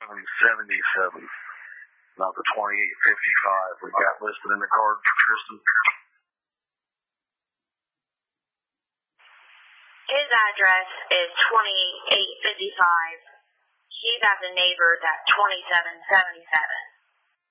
2777, not the 2855 we got listed in the card for Tristan. His address is 2855. He got the neighbors at 2777.